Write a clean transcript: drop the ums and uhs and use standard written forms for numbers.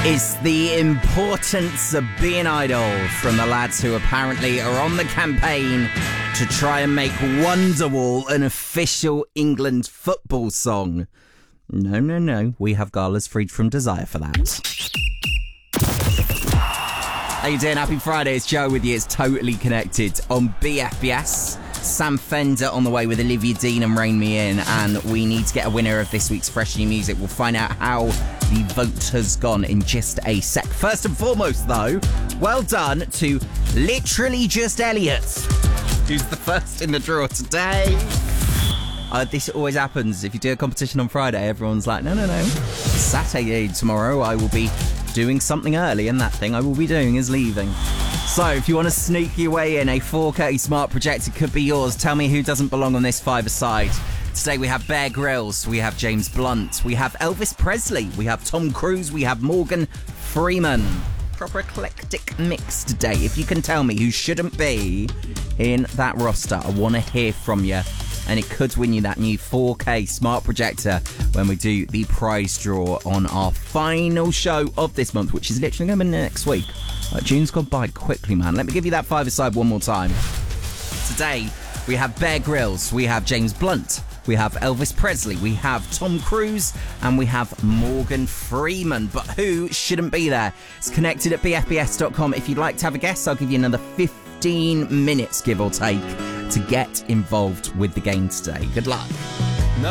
is the importance of being idle from the lads who apparently are on the campaign to try and make Wonderwall an official England football song. No. We have galas freed from desire for that. How you doing? Happy Friday. It's Joe with you. It's Totally Connected on BFBS. Sam Fender on the way with Olivia Dean and Rain Me In, and we need to get a winner of this week's Fresh New Music. We'll find out how the vote has gone in just a sec. First and foremost, though, well done to Literally Just Elliot, who's the first in the draw today. This always happens. If you do a competition on Friday, everyone's like, no. Saturday tomorrow, I will be doing something early, and that thing I will be doing is leaving. So if you want to sneak your way in, a 4K smart projector could be yours. Tell me who doesn't belong on this five-a-side. Today we have Bear Grylls, we have James Blunt, we have Elvis Presley, we have Tom Cruise, we have Morgan Freeman. Proper eclectic mix today. If you can tell me who shouldn't be in that roster, I want to hear from you. And it could win you that new 4K smart projector when we do the prize draw on our final show of this month, which is literally going to be next week. June's gone by quickly, man. Let me give you that five-a-side one more time. Today, we have Bear Grylls, we have James Blunt, we have Elvis Presley, we have Tom Cruise, and we have Morgan Freeman. But who shouldn't be there? It's connected at bfbs.com. If you'd like to have a guess, I'll give you another 15 minutes, give or take, to get involved with the game today. Good luck.